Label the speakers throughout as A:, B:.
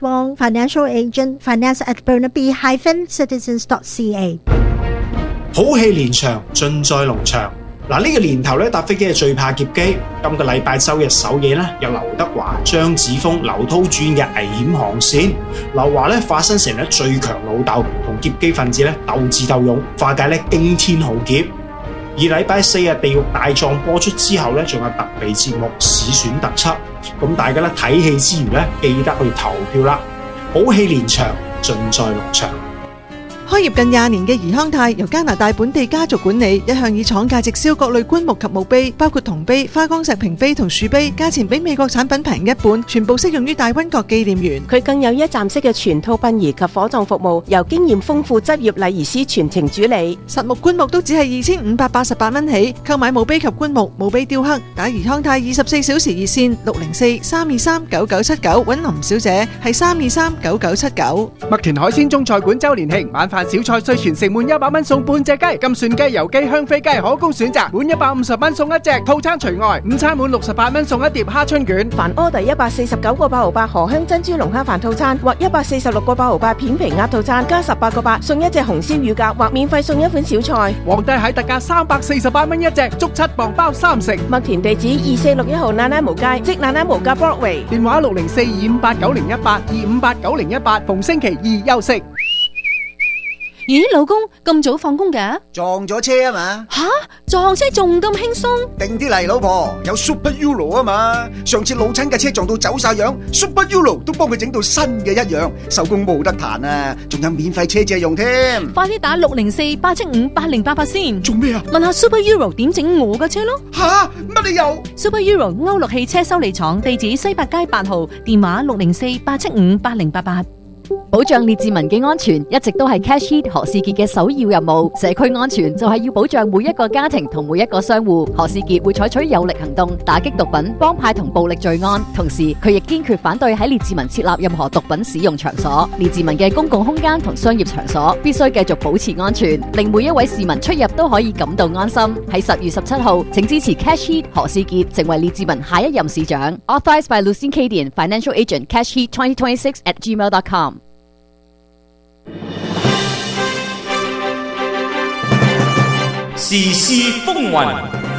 A: Wong, Financial Agent, finance@burnaby-citizens.ca。
B: 好戲連場，盡在龍翔。嗱，呢個年頭咧搭飛機係最怕劫機。今個禮拜周日首夜咧，有劉德華、張子楓、劉濤主演嘅危險航線。劉華咧化身成咧最強老豆，同劫機分子咧鬥智鬥勇，化解咧驚天浩劫。而禮拜四日《地獄大狀》播出之後咧，仲有特備節目市選特輯。咁大家咧睇戲之餘咧，記得去投票啦！好戲連場，盡在龍翔。
C: 開業近20年嘅怡康泰由加拿大本地家族管理，一向以廠價直銷各類棺木及墓碑，包括銅碑、花崗石屏碑同樹碑，價錢比美國產品平一半，全部適用於大溫國紀念園。
D: 佢更有一站式嘅全套殯儀及火葬服務，由經驗豐富執業禮儀師全程主理。
C: 實木棺木都只係2588蚊起，購買墓碑及棺木、墓碑雕刻，打怡康泰24小時熱線604-323-9979，揾林小姐係323-9979。
E: 麥田海鮮中菜館周年慶晚飯小菜稅全城滿100蚊送半隻雞，金蒜雞、油雞、香飛雞可供選擇，滿150蚊送一隻，套餐除外。午餐滿68蚊送一碟蝦春卷。
D: 凡 order 149個8毫8荷香珍珠龍蝦飯套餐，或146個8毫8片皮鴨套餐，加18個8送一隻紅燒乳鴿，或免費送一款小菜。
E: 皇帝蟹特價348蚊一隻，足7磅包3成。
D: 麥田地址2461號那拉毛街，即那拉毛街 Broadway。
E: 電話604-258-9018，258-9018，逢星期二休息。
F: 咦，老公咁早放工㗎？
G: 撞咗車啊嘛！
F: 吓，撞車仲咁輕鬆？
G: 定啲嚟，老婆，有 Super Euro 啊嘛！上次老親嘅車撞到走晒樣，Super Euro 都幫佢整到新嘅一樣，手工冇得彈啊！仲有免費車借用添。
F: 快啲打604-875-8088先。
G: 做咩啊？
F: 問下 Super Euro 點整我嘅車咯。
G: 吓，乜你又
F: ？Super Euro 歐陸汽車修理廠，地址西八街8號，電話604-875-8088。
H: 保障列治文嘅安全一直都係 Cash Heat 何士傑嘅首要任務。社區安全就係要保障每一個家庭同每一個商戶。何士傑會採取有力行動，打擊毒品、幫派同暴力罪案。同時，佢亦堅決反對喺列治文設立任何毒品使用場所。列治文嘅公共空間同商業場所必須繼續保持安全，令每一位市民出入都可以感到安心。喺10月17號，請支持 Cash Heat 何士傑成為列治文下一任市長。Authorized by Lucien Cadian, Financial Agent, Cash Heat 2026@gmail.com。
I: 時事風雲，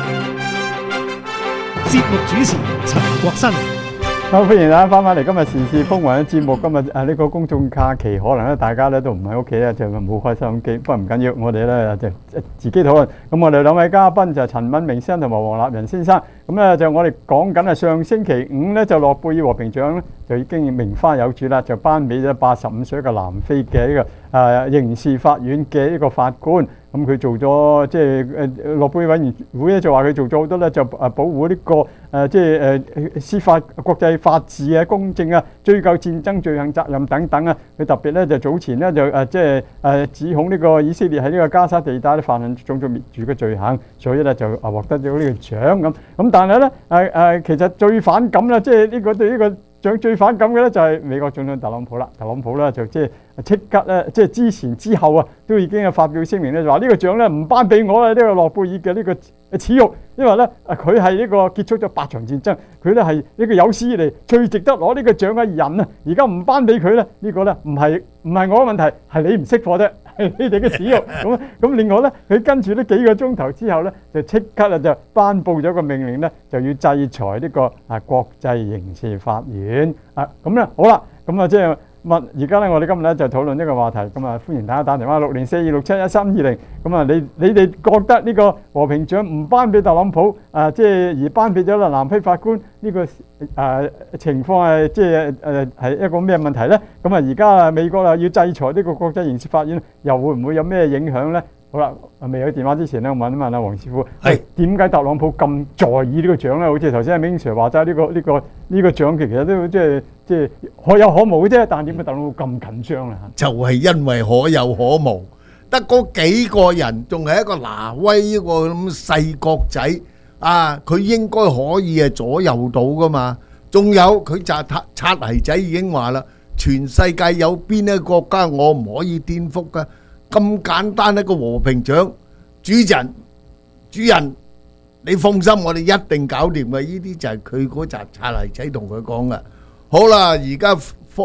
J: 節目主持陳國新。
K: 好，歡迎大家翻返嚟今日時事風雲嘅節目。今日呢個公眾假期，可能咧大家咧都唔喺屋企咧，就冇開收音機。不過唔緊要，我哋咧就自己討論。咁我哋兩位嘉賓就係陳敏明先生同埋黃立仁先生。咁咧就我哋講緊係上星期五咧就諾貝爾和平獎咧就已經名花有主啦，就頒俾咗85歲一個南非嘅呢個刑事法院嘅一個法官。咁佢做咗即係諾貝爾委員會咧就話佢做咗好多咧就保護呢個即係司法國際法治啊、公正啊、追究戰爭罪行責任等等啊。佢特別咧就早前咧就即係指控呢個以色列喺呢個加沙地帶咧犯下種族滅絕嘅罪行，所以咧就獲得咗呢個獎咁。咁但係咧其實最反感咧，即係呢個對呢個獎最反感嘅咧就係美國總統特朗普啦。特朗普咧就即刻咧即係之前之後啊都已經係發表聲明咧，就話呢個獎咧唔頒俾我啦，呢個諾貝爾嘅呢個恥辱，因為咧佢係呢個結束咗8場戰爭，佢咧係呢個有史以嚟最值得攞呢個獎嘅人啊！而家唔頒俾佢咧，呢個咧唔係我嘅問題，係你唔識貨啫，係你哋嘅恥辱。咁另外咧，佢跟住呢幾個鐘頭之後咧，就即刻啊就頒布咗個命令咧，就要制裁呢個國際刑事法院啊。咁咧好啦，咁啊即係。而家咧，我哋今日咧就討論呢個話題，咁啊歡迎大家打電話604-267-1320。咁啊，你哋覺得呢個和平獎唔頒俾特朗普即係而頒俾咗啦南非法官呢個情況係即係係一個咩問題咧？咁啊而家美國要制裁呢個國際刑事法院，又會唔會有咩影響咧？好啦，未有電話之前咧，我問一問阿黃師傅，係點解特朗普咁在意呢個獎咧？好似頭先阿明 Sir 話齋，呢個獎其實都即係可有可無嘅啫，但點解特朗普咁緊張咧？
L: 就係因為可有可無，得嗰幾個人，仲係一個挪威一個咁細國仔啊，佢應該可以左右到噶嘛？仲有佢就擦泥仔已經話啦，全世界有邊一個國家我唔可以顛覆噶？咁簡單一個和平獎，主人，你放心，我哋一定搞掂嘅。呢啲就係佢嗰紮擦泥仔同佢講嘅。好啦，而家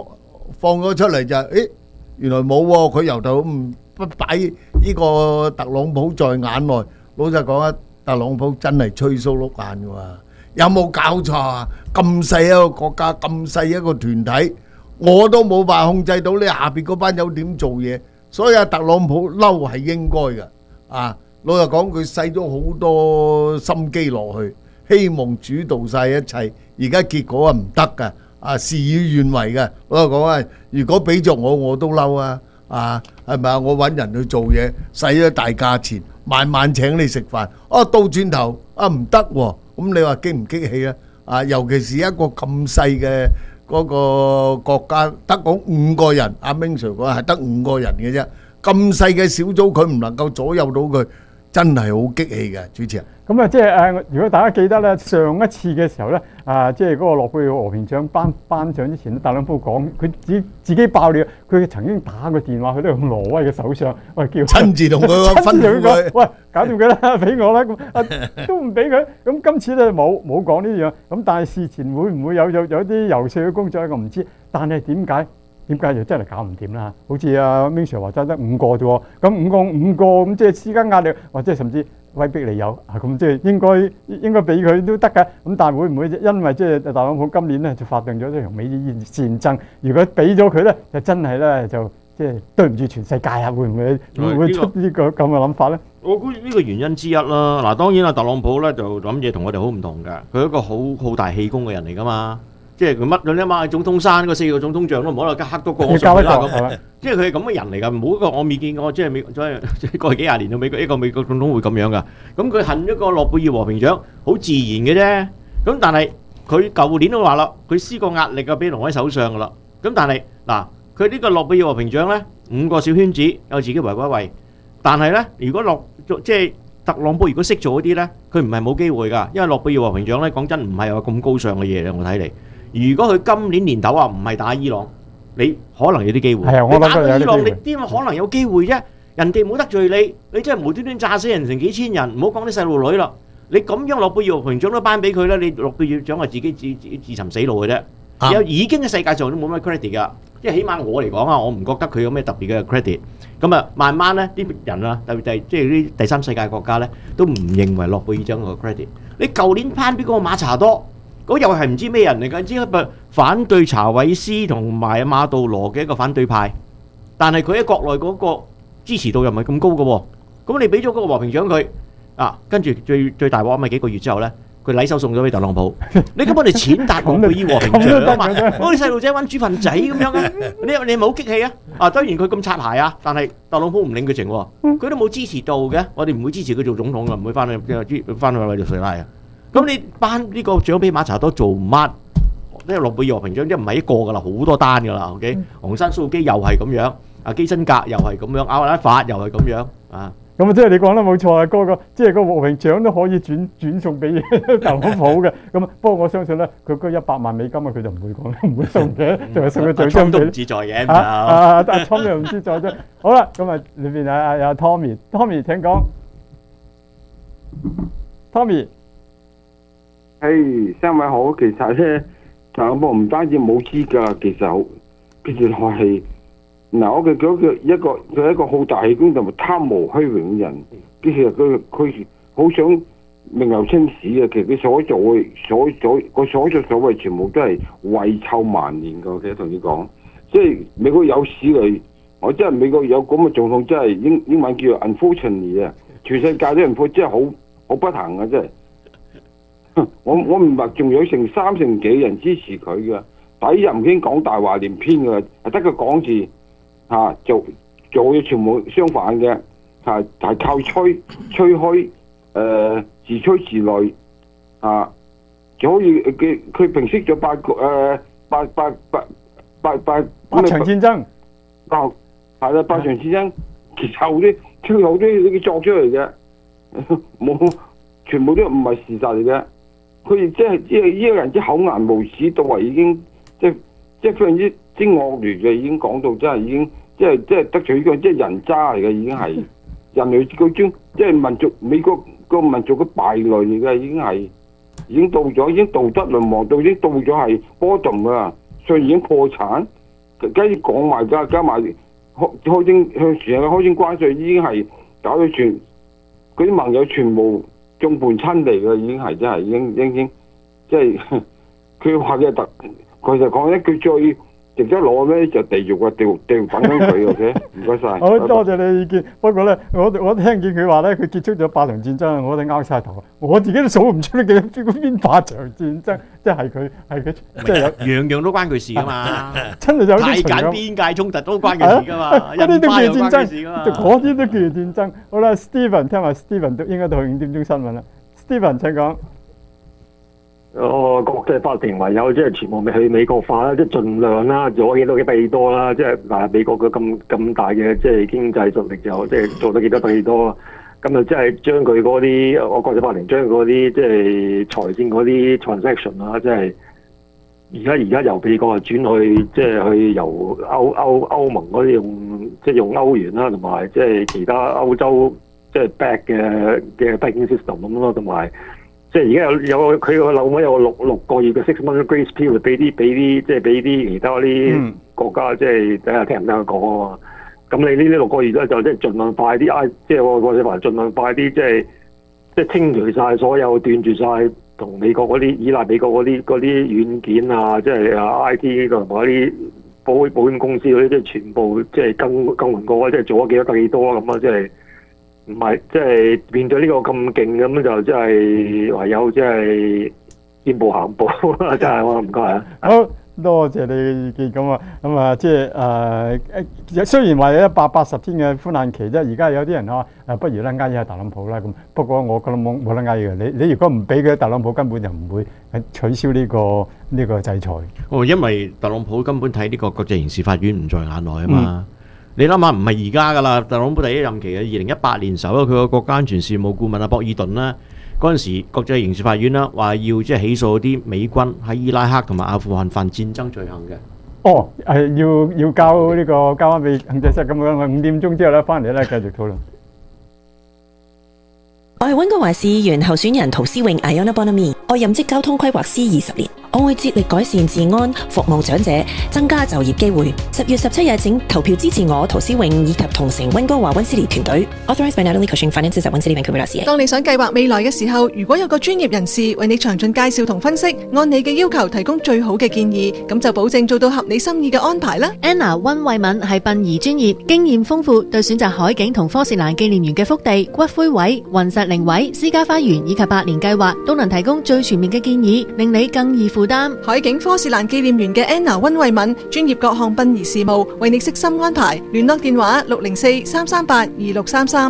L: 放咗出嚟就誒，原來冇喎，佢由頭唔擺呢個特朗普在眼內。老實講啊，特朗普真係吹鬚碌眼㗎喎，有冇搞錯啊？咁細一個國家，咁細一個團體，我都冇辦法控制到你下邊嗰班友點做嘢，所以阿特朗普嬲係應該嘅。啊，老實講，佢使咗好多心機落去，希望主導晒一切，而家結果啊唔得㗎，啊事與願違嘅。老實講啊，如果俾着我都嬲啊！啊，係咪啊？我揾人去做嘢，使咗大價錢，晚晚請你食飯，啊到轉頭啊唔得喎，咁你話激唔激氣啊？啊，尤其是一個咁細嘅嗰個國家，得講5個人，阿 Ming Sir 講係得5個人嘅啫，咁細嘅小組佢唔能夠左右到佢，真係好激氣嘅，主持人。
K: 咁啊，即係如果大家記得咧，上一次嘅時候咧，即係嗰個諾貝爾和平獎頒獎之前咧，特朗普講佢自己爆料，佢曾經打過電話去呢個挪威嘅首相，喂叫
L: 親自同佢吩咐佢，
K: 喂搞掂佢啦，俾我啦，咁都唔俾佢。咁今次咧冇講呢樣，咁但係事前會唔會有啲遊說嘅工作咧？我唔知，但係點解就真係搞唔掂啦？好似阿 Ming Sir 話齋得5個啫喎，咁五個咁即係施加壓力，或者甚至威逼利誘啊！咁即係應該俾佢都得㗎。咁但係會唔會因為即係特朗普今年咧就發動咗呢場美伊戰爭？如果俾咗佢咧，就真係咧就即係對唔住全世界啊！會唔會出呢個咁嘅諗法咧？
M: 我估呢個原因之一啦。嗱，當然啦，特朗普咧就諗嘢同我哋好唔同㗎。佢係一個好大氣功嘅人嚟㗎嘛。即係佢乜咗咧嘛？總統山嗰4個總統像都唔可能黑多個我上去啦咁。即係佢係咁嘅人嚟㗎，冇一個我未見過，即係美即係過去幾廿年到一個美國總統會咁樣㗎。咁佢恨一個諾貝爾和平獎，好自然嘅啫。咁但係佢舊年都話啦，佢施過壓力啊，俾挪威首相㗎啦。咁但係嗱，佢呢個諾貝爾和平獎咧，5個小圈子有自己圍歸位。但係咧，如果即係特朗普如果識做嗰啲咧，佢唔係冇機會㗎，因為諾貝爾和平獎咧講真唔係話咁高尚嘅嘢嘅，我睇嚟。如果佢今年年頭啊唔係打伊朗，你可能有啲機會。係啊，我打過伊朗，你點可能有機會啫？人哋冇得罪你，你真係無端端炸死人成幾千人，唔好講啲細路女啦。你咁樣諾貝爾和平獎都頒俾佢咧，你諾貝爾獎係自己自尋死路嘅啫。有已經喺世界上都冇乜 credit 㗎，即係起碼我嚟講啊，我唔覺得佢有咩特別嘅 credit。咁啊，慢慢咧啲人啊，特別即係啲第三世界國家咧，都唔認為諾貝爾獎個 credit。你舊年頒俾嗰個馬查多。嗰又係唔知咩人嚟㗎？只係反對查韋斯同埋馬杜羅嘅一個反對派，但係佢喺國內嗰個支持度又唔係咁高嘅喎。咁你俾咗嗰個和平獎佢啊，跟住最大鑊咪幾個月之後咧，佢禮手送咗俾特朗普。你根本係踐踏諾貝爾和平獎啊嘛！好似細路仔玩煮飯仔咁樣啊！你係咪好激氣啊？啊，當然佢咁擦鞋啊，但係特朗普唔領佢情喎，佢都冇支持度嘅。我哋唔會支持佢做總統㗎，唔會翻去委內瑞拉啊！咁你頒呢個獎俾馬查多做乜？即係諾貝爾和平獎，即係唔係一個㗎啦，好多單㗎啦。OK，昂山素基又係咁樣，啊基辛格又係咁樣，阿拉法又係咁樣啊。咁啊，即係你講得冇錯啊，嗰個即係個和平獎都可以轉送俾特朗普嘅。咁不過我相信咧，佢嗰100萬美金啊，佢就唔會講，唔會送嘅，就係送個獎金俾。都唔自在嘅。阿 Tommy 又唔自在啫。好啦，咁啊裏邊阿 Tommy 請講 ，Tommy。
N: 3位好，其實咧，特朗普唔單止冇資格，其實係嗱，我佢一個好大氣功同埋貪慕虛榮嘅人，其實佢好想名留青史嘅，其實佢所作所為全部都係遺臭萬年嘅。我記得同你講，即係美國有史嚟，我真係美國有咁嘅總統，真係英文叫 unfortunately 啊，全世界都人真係好不幸啊，真係。我唔係仲有成3成幾人支持佢嘅，底又唔經講大話連篇嘅，係得個講字嚇，做嘢全部相反嘅，係靠吹噓，自吹自擂嚇，就好似佢平息咗八場戰爭，係啦，8場戰爭，其實好多你作出嚟嘅，冇全部都唔係事實嚟嘅。佢亦即係呢個人之厚顏無恥到話已經即係非常之惡劣嘅，已經講到真係已經即係得罪呢個即係人渣嚟嘅，已經係人類嗰種即係民族美國個民族嘅敗類嚟嘅，已經到咗，已經道德淪亡到已經到咗係bottom㗎，所以已經破產跟住講埋加埋開徵向全世界開徵關稅，已經係搞到嗰啲盟友全部眾叛親離嘅，已經係真係已經即係佢話嘅佢就講一句最值得攞咧就地獄啊，地獄等緊佢嘅，唔該晒。
K: 好多謝你意見，不過咧，我聽見佢話咧，佢結束咗8場戰爭，我哋拗晒頭，我自己都數唔出幾邊8場戰爭，即係佢即係
M: 樣樣都關佢事噶嘛，
K: 真係有啲
M: 太緊邊界衝突都關佢事噶嘛，
K: 嗰啲都叫戰爭，嗰啲都叫戰爭。好啦 ，Steven 聽話 ，Steven 都應該到5點鐘新聞啦。Steven 請講。
O: 國際法庭唯有即係全部咪去美國化啦，即係盡量啦，做幾多幾多啦，即係嗱美國嘅咁大嘅即係經濟實力就即係做得幾多得幾多啦。咁就即係將佢嗰啲國際法庭將嗰啲即係財政嗰啲 transaction 啦，即係而家由美國轉去即係去由歐盟嗰啲用歐元啦，同埋即係其他歐洲即係 back 嘅 banking system 咁咯，同埋。即係而家有佢個樓面有個6個月嘅6 month grace period 俾啲其他啲國家即係睇下聽唔聽佢講啊嘛。咁你呢6個月咧就即係盡量快啲即係我哋話盡量快啲即係清除晒所有斷絕晒同美國嗰啲依賴美國嗰啲軟件啊，即係IT 同埋啲保險公司嗰啲即係全部即係更換過，即係做咗幾多得幾多咁啊，即係。唔係，即係面對呢個咁勁咁就即係唯有即係見步行步啦，真係我唔該啊。
K: 好多謝你嘅意見咁啊，即係雖然話有180天嘅寬限期啫，而家有啲人話不如咧嗌下特朗普啦咁。不過我覺得冇得嗌嘅，你如果唔俾佢，特朗普根本就唔會取消呢個制裁。
M: 因為特朗普根本睇呢個國際刑事法院唔在眼內啊嘛。你諗下，唔係而家噶啦，特朗普第一任期嘅2018年時候，佢個國家安全事務顧問博爾頓啦，嗰陣時國際刑事法院啦話要即係起訴啲美軍喺伊拉克同埋阿富汗犯戰爭罪行嘅。
K: 係要交翻俾行政室咁樣，5點鐘之後咧翻嚟咧繼續討論。
P: 我係溫哥華市議員候選人陶思穎 Iona Bonamy， 我任職交通規劃師20年，我會致力改善治安，服務長者，增加就業機會。10月17日請投票支持我陶思穎以及同城溫哥華溫斯利團隊。Authorized by Natalie Cushing Finances at Winsley Vancouver.ca。
C: 當你想計劃未來嘅時候，如果有個專業人士為你詳盡介紹同分析，按你嘅要求提供最好嘅建議，咁就保證做到合你心意嘅安排啦。
F: Anna 溫慧敏係殯儀專業，經驗豐富，對選擇海景同科士蘭紀念園嘅福地、骨灰位、雲石靈位、私家花園以及百年計劃都能提供最全面嘅建議，令你更易負擔。
C: 海景科士蘭紀念園嘅 Anna 溫慧敏專業各項殯儀事務，為你悉心安排。聯絡電話604-338-2633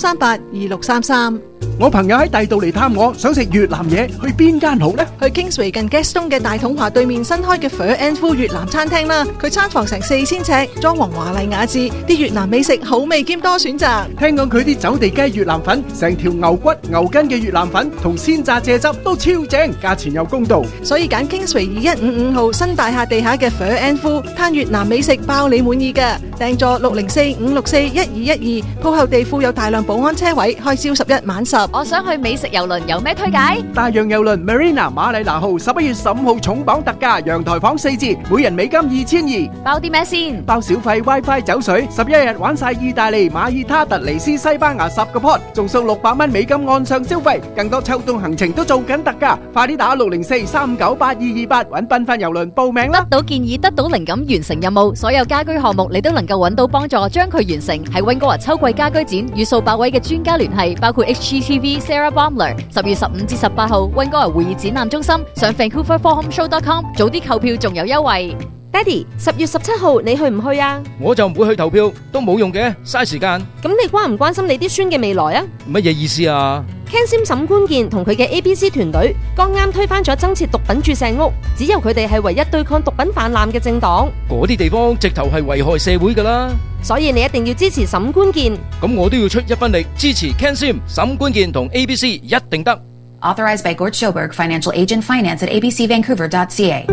C: 338-2633。
E: 我朋友喺第度嚟探我，想食越南嘢，去邊間好呢？
C: 去 Kingsway 近 Gaston 嘅大統華對面新開嘅 Pho and Phu 越南餐廳啦。佢餐房成4000尺，裝潢華麗雅致，啲越南美食好味兼多選擇。
E: 聽講佢啲走地雞越南粉，成條牛骨牛筋嘅越南粉同鮮榨蔗汁都超正，價錢又公道。
C: 所以揀 Kingsway 2155號新大廈地下嘅 Pho and Phu， 攤越南美食包你滿意㗎。訂座604-564-1212，鋪後地庫有大量保安車位，開朝11晚10。
H: 我想去美食郵輪，有咩推介？
E: 大洋郵輪 Marina 馬里娜號11月15號重磅特價，陽台房4字，每人美金2200。
H: 包啲咩先？
E: 包小費 WiFi 酒水，11日玩晒意大利、馬爾他、突尼斯、西班牙10個 pot， 仲送600蚊美金岸上消費，更多秋冬行程都做緊特價，快啲打604-398-228揾繽紛郵輪報名啦！
H: 得到建議，得到靈感，完成任務，所有家居項目你都能夠揾到幫助，將佢完成。喺溫哥華秋季家居展與數百位嘅專家聯繫，包括 HGTV Sarah Baumler。10月15至18號溫哥華會議展覽中心，上 VancouverForHomeShow.com 早啲購票仲有優惠。
Q: 爹哋，10月17號你去唔去啊？
R: 我就唔會去投票，都冇用嘅，嘥時間。
Q: 咁你關唔關心你啲孫嘅未來啊？
R: 乜嘢意思啊
Q: ？Ken Sim 沈官健同佢嘅 ABC 團隊剛啱推翻咗增設毒品注射屋，只有佢哋係唯一對抗毒品氾濫嘅政黨。
R: 嗰啲地方直頭係危害社會㗎啦。
Q: 所以你一定要支持沈官健。
R: 咁我都要出一分力支持 Ken Sim 沈官健同 ABC 一定得。
S: Authorized by Gord Schoberg, Financial Agent, Finance at abcvancouver.ca。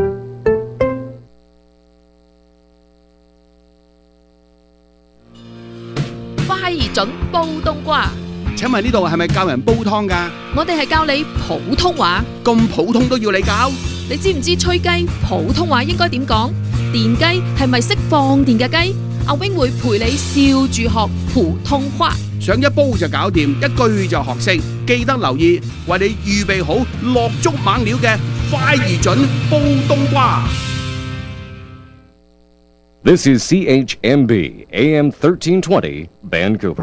T: 快而準煲冬瓜。
U: 請問呢度係咪教人煲湯㗎？
T: 我哋係教你普通話。
U: 咁普通都要你教？
T: 你知唔知吹雞普通話應該點講？電雞係咪識放電嘅雞，阿 wing 會陪你笑住學普通話。
U: 上一煲就搞掂，一句就學識。記得留意，為你預備好落足猛料嘅快而準煲冬瓜。
A: This is CHMB AM 1320 Vancouver。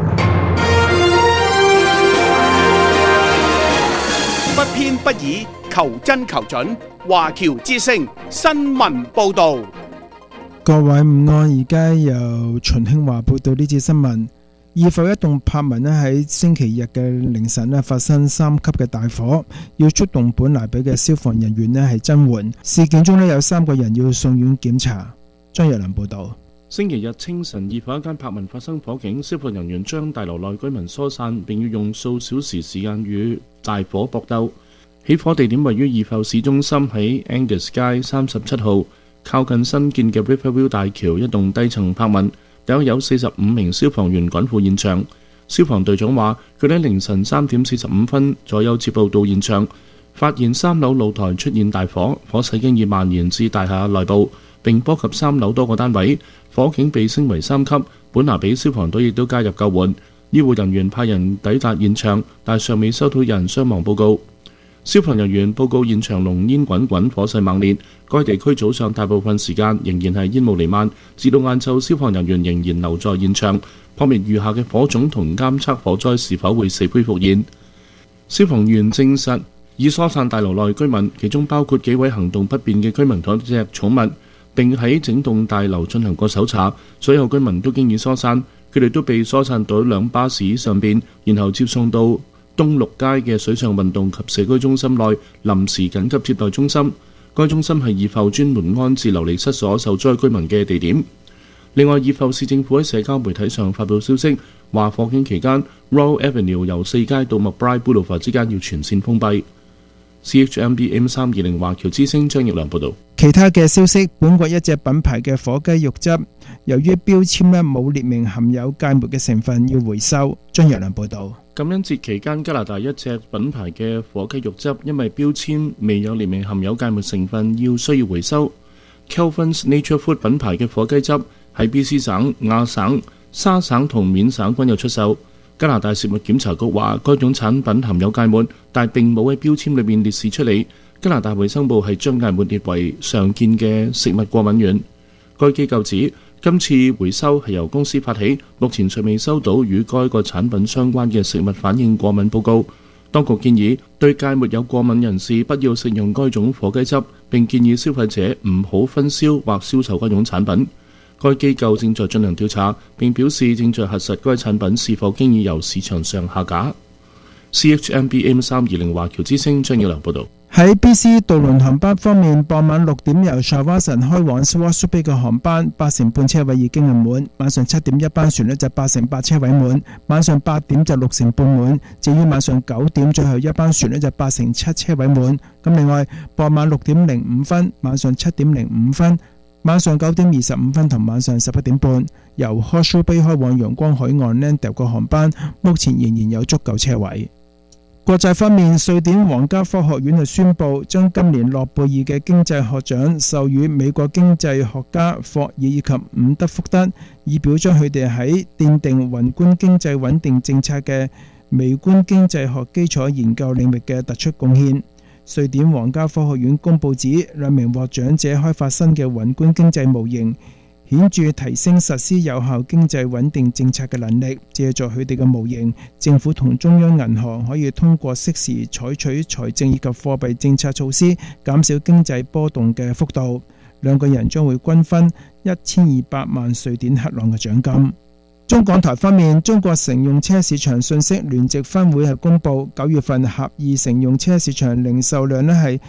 U: 不偏不倚，求真求準。華僑之聲新聞報導。
V: 各位午安，而家由秦興華報道呢節新聞。二埠一棟柏文喺星期日嘅凌晨發生3級嘅大火，要出動本來比嘅消防人員係增援。事件中有3個人要送院檢查。張若良報道。
W: 星期日清晨，二埠一間柏文發生火警，消防人員將大樓內居民疏散，並要用數小時時間與大火搏鬥。起火地點位於二埠市中心，喺 Angus 街37號，靠近新建嘅 Riverview 大橋一棟低層柏文。有45名消防員趕赴現場。消防隊長話，佢哋喺凌晨3點45分左右接報到現場，發現3樓露台出現大火，火勢經已蔓延至大廈內部，並波及3樓多個單位。火警被升為3級，本拿比消防隊亦都加入救援。醫護人員派人抵達現場，但尚未收到有人傷亡報告。消防人員報告現場濃煙滾滾，火勢猛烈。該地區早上大部分時間仍然係煙霧彌漫，至到晏晝，消防人員仍然留在現場，撲滅餘下嘅火種同監測火災是否會死灰復燃。消防員證實已疏散大樓內居民，其中包括幾位行動不便嘅居民同一隻寵物，並喺整棟大樓進行過搜查。所有居民都經已疏散，佢哋都被疏散到2巴士上邊，然後接送到東綠街嘅水上運動及社區中心內臨時緊急接待中心。該中心係二埠專門安置流離失所受災居民嘅地點。另外，二埠市政府喺社交媒體上發布消息，話火警期間 Royal Avenue 由4街到 McBride Boulevard 之間要全線封閉。CHMB M320 華僑之聲張奕良報導。
V: 其他嘅消息，本國一隻品牌嘅火雞肉汁，由於標籤冇列明含有芥末嘅成分，要回收。張奕良報導。
W: 感恩節期間，加拿大一隻品牌嘅火雞肉汁因為標籤未有列明含有芥末成分，需要回收。Kelvin's Nature Food 品牌嘅火雞汁喺 BC 省、亞省、沙省同緬省均有出售。加拿大食物檢查局話，該種產品含有芥末，但並冇喺標籤裏面列示出嚟。加拿大衛生部係將芥末列為常見嘅食物過敏源。該機構指，今次回收係由公司發起，目前尚未收到與該個產品相關嘅食物反應過敏報告。當局建議對芥末有過敏人士不要食用該種火雞汁，並建議消費者唔好分銷或銷售該種產品。該機構正在進行調查，並表示正在核實該產品是否經已由市場上下架。CHMB M320 華僑之聲張耀良報導。
V: 喺 BC 渡輪航班方面，傍晚6點由 Shawson 開往 Swansea Bay 嘅航班8成半車位已經滿，晚上7點一班船就8成8車位滿，晚上8點就6成半滿，至於晚上9點最後一班船就8成7車位滿。咁另外，傍晚6點05分、晚上7點05分、晚上9點25分同晚上11點半，由 Horseshoe Bay 開往陽光海岸 Landale 嘅航班，目前仍然有足夠車位。國際方面，瑞典皇家科學院宣布將今年諾貝爾嘅經濟學獎授予美國經濟學家霍爾以及伍德福德，以表彰佢哋喺奠定宏觀經濟穩定政策嘅微觀經濟學基礎研究領域嘅突出貢獻。瑞典皇家科學院公佈指，2名獲獎者開發新嘅宏觀經濟模型，顯著提升實施有效經濟穩定政策嘅能力。借助佢哋嘅模型，政府同中央銀行可以通過適時採取財政以及貨幣政策措施，減少經濟波動嘅幅度。2個人將會均分1200萬瑞典克朗嘅獎金。中港台方面，中國乘用車市場信息聯席分會公佈9月份合二乘用車市場零售量係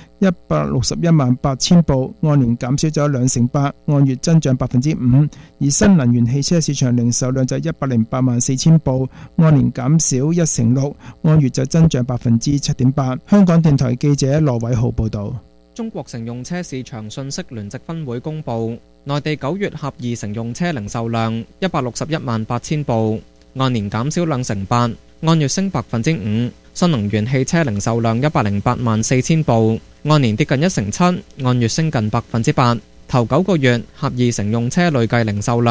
V: 161萬8千部，按年減少咗2%，按月增長5%。而新能源汽車市場零售量就108萬4千部，按年減少1%，按月就增長7.8%。香港電台記者羅偉浩報導。
X: 中國乘用車市場信息聯席分會公佈，內地9月合二乘用車零售量161萬8千部，按年減少2%，按月升5%。新能源汽車零售量108萬4千部，按年跌近1%，按月升近8%。 頭9個月合二乘用車累計零售量